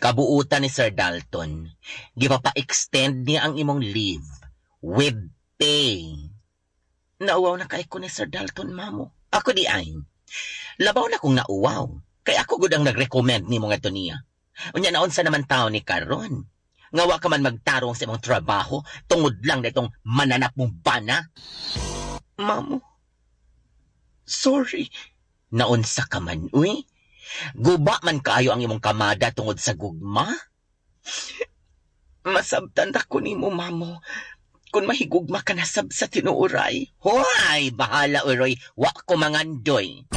Kabuutan ni Sir Dalton, gipapa-extend niya ang imong leave with pay. Nauwaw na kay ko ni Sir Dalton, mamo. Ako di ay. Labaw na kung nauwaw. Kaya ako gud ang nag-recommend ni mga to niya. Unya naon sa naman tao ni karon. Ngawa ka man magtarong sa imong trabaho tungod lang na itong mananap mong bana. Mamo, sorry. Naunsa ka man, uy? Guba man kaayo ang imong kamada tungod sa gugma? Masabtan ako nimo, mamo. Kung mahigugma ka nasab sa tinuuray. Hoy, bahala, uroy. Wa ko mangandoy.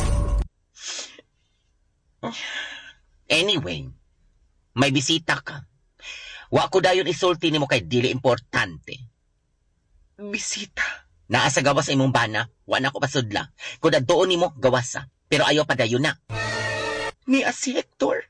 Anyway, may bisita ka. Wa ko dayon isulti nimo kay dili importante. Bisita? Naa sa gawas imong bana, wa na ko pasudla. Kung doon nimo, gawasa. Pero ayaw pa dayon na. Ni si Hector.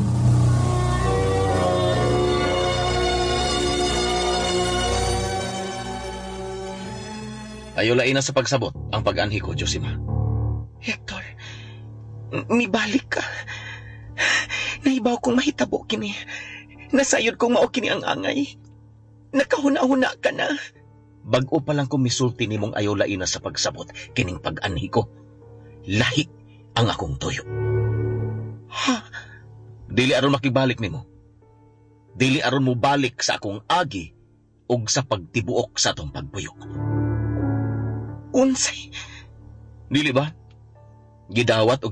Ayaw lain na sa pagsabot ang pag-anhi ko, Josima. Hector, mibalik ka. Naibaw kong mahitabo kini. Nasayod kong mao kini ang angay. Nakahuna-huna ka na. Bag-o pa lang kong misulti nimong ayaw lain na sa pagsabot kining pag-anhi ko. Lahi ang akong tuyo. Ha? Dili aron makibalik nimo. Dili aron mo balik sa akong agi ug sa pagtibuok sa atong pagbuyok. Unsay? Dili ba? Gidawat o